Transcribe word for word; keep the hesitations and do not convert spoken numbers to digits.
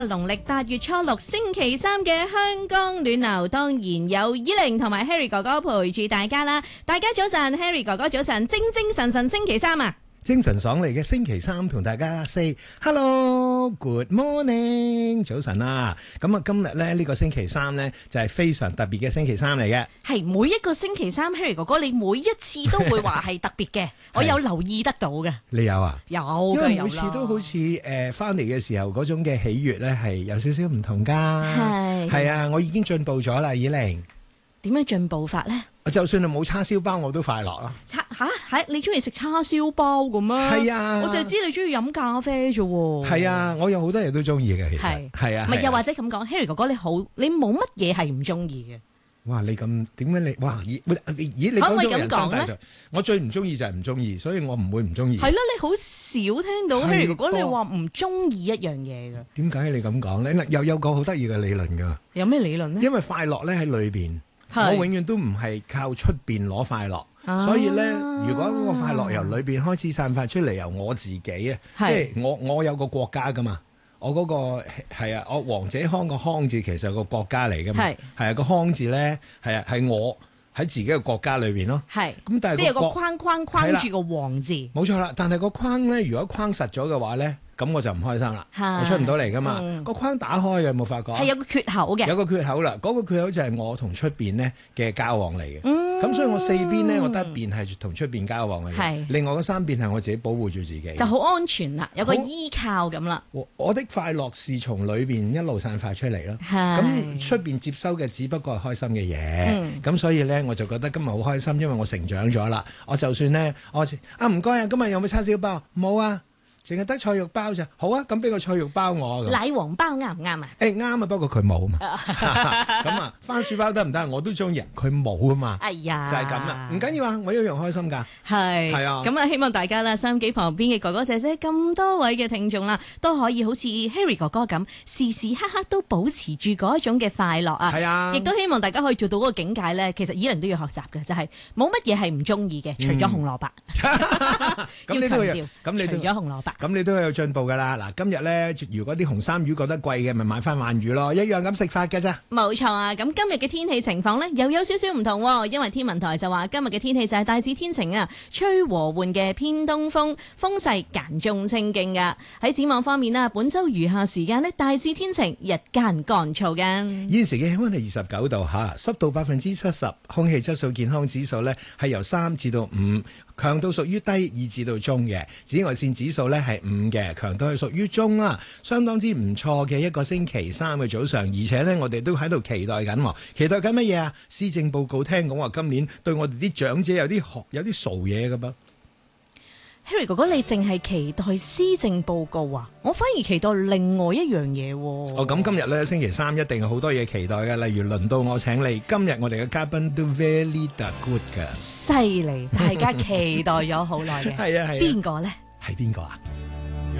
農曆八月初六星期三嘅香江暖流，當然有依玲同埋 Harry 哥哥陪住大家啦。大家早晨 ，Harry 哥哥早晨，精精神神星期三啊！ 精神爽利嘅星期三同大家 say hello，good morning， 早晨啊！咁啊，今日咧呢個星期三咧就係非常特別嘅星期三嚟嘅。 係每一個星期三 ，Harry 哥哥你每一次都會話係特別嘅，我有留意得到嘅。 你有啊？ 有， 因為每次都好似誒翻嚟嘅時候嗰種嘅喜悅咧係有少少唔同噶。係係啊，我已經進步咗啦，以玲。 點樣進步法咧？ 就算係冇叉燒包，我都快樂啦。 叉吓係你中意食叉燒包咁咩？係啊， 我就係知你中意飲咖啡啫。 係啊，我有好多嘢都中意嘅，其實係啊。 咪又或者咁講 ，Harry 哥哥你好，你冇乜嘢係唔中意嘅。哇！ 你咁點解你哇？咦？咦？你可唔可以咁講咧？ 我最唔中意就係唔中意，所以我唔會唔中意。 係咯，你好少聽到 Harry 哥哥你話唔中意一樣嘢嘅。點解你咁講咧？又有個好得意嘅理論噶。 有咩理論咧？因為快樂咧喺裏邊。我永遠都唔係靠出邊攞快樂，啊、所以咧，如果嗰個快樂由裏邊開始散發出嚟，由我自己啊，即係我我有個國家噶嘛，我嗰、嗰個係啊，我王者康個康字其實係個國家嚟噶嘛，係啊個康字咧係啊係我喺自己嘅國家裏邊咯，係咁但係即係有個框框框住個王字， 冇錯啦。但係個框咧，如果框實咗嘅話咧。咁我就唔開心啦，我出唔到嚟噶嘛，嗯、個框打開嘅有冇發覺？ 係有個缺口嘅， 有個缺口啦，嗰、嗰個缺口就係我同出邊呢嘅交往嚟嘅。咁、嗯、所以我四邊呢，我得一邊係同出邊交往嘅，係另外嗰三邊係我自己保護住自己， 就好安全啦，有個依靠咁啦。 我的快樂是從裏邊一路散發出嚟咯。咁出邊接收嘅只不過係開心嘅嘢，咁、嗯、所以呢，我就覺得今日好開心，因為我成長咗啦。我就算呢，我啊唔該啊，今日有冇叉燒包？冇啊。淨係得菜肉包咋，好啊！咁俾個菜肉包我。 奶黃包啱唔啱啊？ 誒啱啊，不過佢冇啊嘛。咁啊，番薯包得唔得？我都中意，佢冇啊嘛。哎呀，就係咁啦，唔緊要啊，我一樣開心㗎。係係啊，咁啊，希望大家啦，收音機旁邊嘅哥哥姐姐，咁多位嘅聽眾啦，都可以好似 Harry 哥哥咁，時時刻刻都保持住嗰一種嘅快樂啊。係啊，亦都希望大家可以做到嗰個境界咧。其實依人都要學習嘅，就係冇乜嘢係唔中意嘅，除咗紅蘿蔔。 咁你都要，咁你除咗紅蘿蔔。 咁你都有進步噶啦！嗱，今日咧，如果啲紅衫魚覺得貴嘅，咪買翻鰻魚咯，一樣咁食法嘅咋。冇錯啊！咁今日嘅天氣情況呢，又有少少唔同喎，因為天文台就話今日嘅天氣就係大致天晴啊，吹和緩嘅偏東風，風勢間中清勁噶。喺展望方面啦，本週餘下時間呢，大致天晴，日間乾燥嘅。現時嘅氣溫係二十九度嚇，濕度百分之七十，空氣質素健康指數呢係由三至到五。強度屬於低二至到中嘅，紫外線指數咧係五嘅，強度係屬於中啦，相當之唔錯嘅一個星期三嘅早上，而且咧我哋都喺度期待緊，期待緊乜嘢啊？施政報告聽講話今年對我哋啲長者有啲學有啲傻嘢㗎噃。Harry 哥哥，你淨係期待施政報告啊？我反而期待另外一樣嘢。哦，咁今日咧星期三一定有好多嘢期待嘅，例如輪到我請你。今日我哋嘅嘉賓都 very good 噶，犀利，大家期待咗好耐嘅。係啊係。邊個咧？係邊個啊？